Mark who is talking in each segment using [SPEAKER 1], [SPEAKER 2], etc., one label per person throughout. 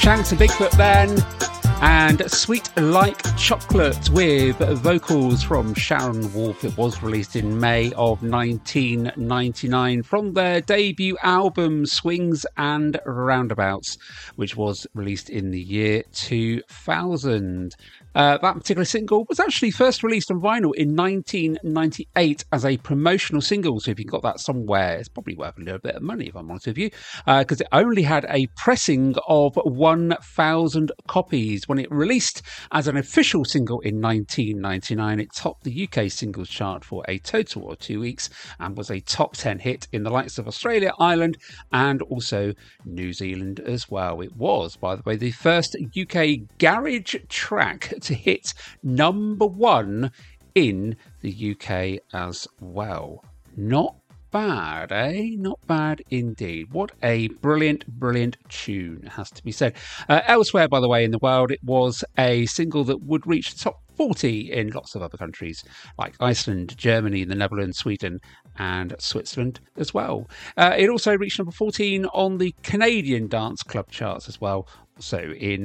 [SPEAKER 1] Shanks and Bigfoot then, and Sweet Like Chocolate with vocals from Sharon Wolf. It was released in May of 1999 from their debut album Swings and Roundabouts, which was released in the year 2000. That particular single was actually first released on vinyl in 1998 as a promotional single. So if you've got that somewhere, it's probably worth a little bit of money, if I'm honest with you, because it only had a pressing of 1,000 copies. When it released as an official single in 1999, it topped the UK singles chart for a total of 2 weeks and was a top 10 hit in the likes of Australia, Ireland, and also New Zealand as well. It was, by the way, the first UK garage track to hit number 1 in the UK as well. Not bad, eh? Not bad indeed. What a brilliant, brilliant tune, it has to be said. Elsewhere, by the way, in the world, it was a single that would reach the top 40 in lots of other countries like Iceland, Germany, the Netherlands, Sweden, and Switzerland as well. It also reached number 14 on the Canadian dance club charts as well. So in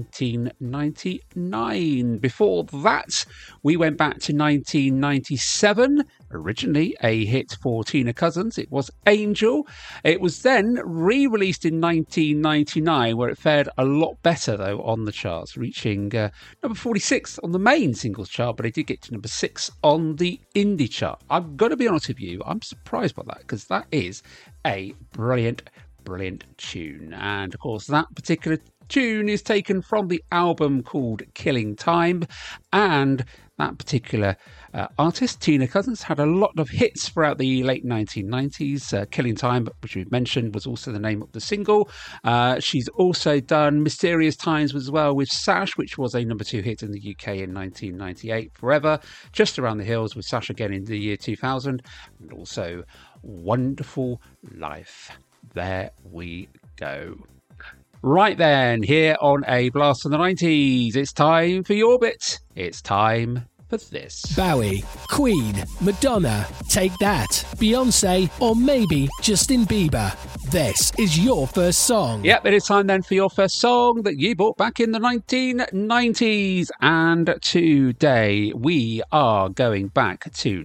[SPEAKER 1] 1999. Before that, we went back to 1997. Originally a hit for Tina Cousins. It was Angel. It was then re-released in 1999, where it fared a lot better, though, on the charts, reaching number 46 on the main singles chart, but it did get to number 6 on the indie chart. I'm going to be honest with you, I'm surprised by that, because that is a brilliant, brilliant tune. And, of course, that particular tune is taken from the album called Killing Time, and that particular artist, Tina Cousins, had a lot of hits throughout the late 1990s. Killing Time, which we've mentioned, was also the name of the single. She's also done Mysterious Times as well with Sash, which was a number 2 hit in the UK in 1998. Forever, Just Around the Hills with Sash again in the year 2000, and also Wonderful Life. There we go. Right then, here on A Blast from the 90s, it's time for your bit. It's time for this.
[SPEAKER 2] Bowie, Queen, Madonna, Take That, Beyonce, or maybe Justin Bieber. This is your first song.
[SPEAKER 1] Yep, it is time then for your first song that you bought back in the 1990s. And today we are going back to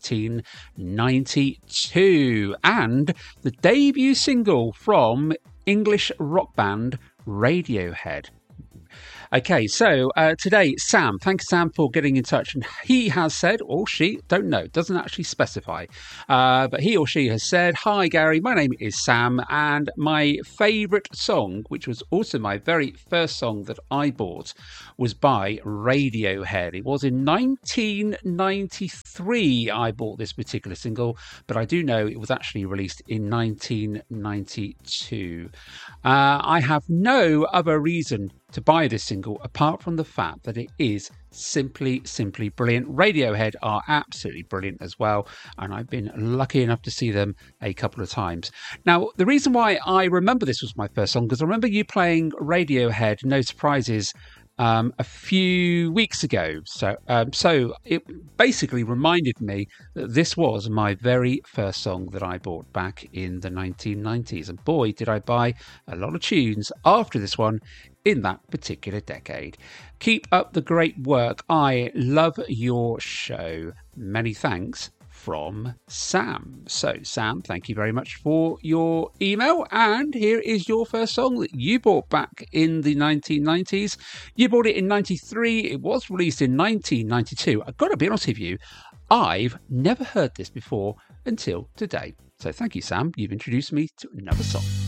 [SPEAKER 1] 1992 and the debut single from English rock band Radiohead. Okay, so today, Sam, thanks Sam for getting in touch. And he has said, or she, don't know, doesn't actually specify, but he or she has said, "Hi Gary, my name is Sam, and my favourite song, which was also my very first song that I bought, was by Radiohead. It was in 1993 I bought this particular single, but I do know it was actually released in 1992. I have no other reason to buy this single apart from the fact that it is simply brilliant. Radiohead are absolutely brilliant as well, and I've been lucky enough to see them a couple of times. Now, the reason why I remember this was my first song, because I remember you playing Radiohead, No Surprises, a few weeks ago. So it basically reminded me that this was my very first song that I bought back in the 1990s. And boy, did I buy a lot of tunes after this one in that particular decade. Keep up the great work. I love your show. Many thanks. From Sam. So, Sam, thank you very much for your email. And here is your first song that you bought back in the 1990s. You bought it in 93. It was released in 1992. I've got to be honest with you, I've never heard this before until today. So thank you, Sam. You've introduced me to another song.